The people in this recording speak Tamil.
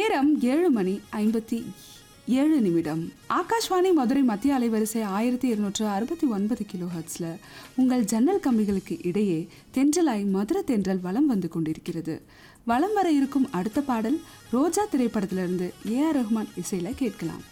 நேரம் 7:57. ஆகாஷ்வாணி மதுரை மத்திய அலைவரிசை 1269 கிலோஹெர்ட்ஸ்ல உங்கள் ஜன்னல் கம்பிகளுக்கு இடையே தென்றலாய் மதுரை தென்றல் வலம் வந்து கொண்டிருக்கிறது. வலம் வர இருக்கும் அடுத்த பாடல் ரோஜா திரைப்படத்திலிருந்து AR ரஹ்மான் இசையில கேட்கலாம்.